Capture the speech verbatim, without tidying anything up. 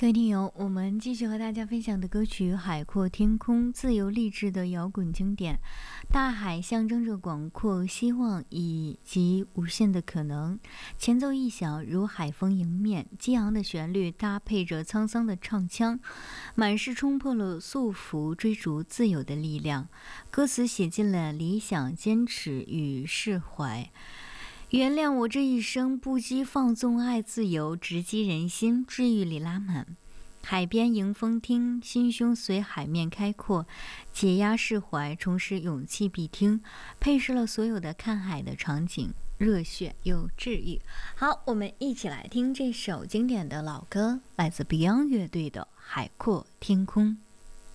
各位听友，我们继续和大家分享的歌曲《海阔天空》，自由励志的摇滚经典。大海象征着广阔、希望以及无限的可能。前奏一响，如海风迎面，激昂的旋律搭配着沧桑的唱腔，满是冲破了束缚、追逐自由的力量。歌词写尽了理想、坚持与释怀。原谅我这一生不羁放纵，爱自由，直击人心，治愈里拉满。海边迎风听，心胸随海面开阔，解压释怀，重拾勇气必听，配饰了所有的看海的场景，热血又治愈。好，我们一起来听这首经典的老歌，来自 Beyond 乐队的《海阔天空》。